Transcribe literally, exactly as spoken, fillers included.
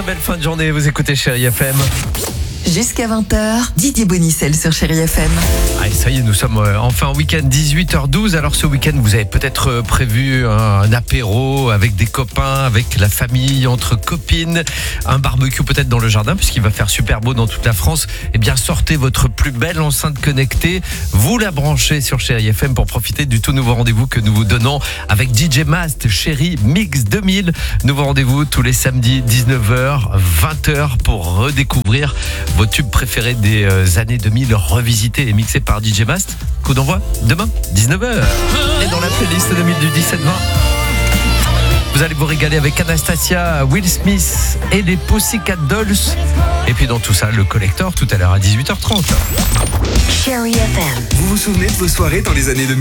Très belle fin de journée, vous écoutez Chérie F M. Jusqu'à vingt heures, Didier Bonicel sur Chérie F M. Ah, ça y est, nous sommes en fin week-end, dix-huit heures douze. Alors ce week-end, vous avez peut-être prévu un apéro avec des copains, avec la famille, entre copines, un barbecue peut-être dans le jardin, puisqu'il va faire super beau dans toute la France. Eh bien, sortez votre plus belle enceinte connectée, vous la branchez sur Chérie F M pour profiter du tout nouveau rendez-vous que nous vous donnons avec D J Mast, Chérie Mix deux mille. Nouveau rendez-vous tous les samedis, dix-neuf heures, vingt heures, pour redécouvrir vos tubes préférés des années deux mille, revisités et mixés par D J Mast. Coup d'envoi demain, dix-neuf heures. Et dans la playlist deux mille du dix-sept vingt, vous allez vous régaler avec Anastasia, Will Smith et les Pussycat Dolls. Et puis dans tout ça, le collector tout à l'heure à dix-huit heures trente. Chérie F M. Vous vous souvenez de vos soirées dans les années deux mille ?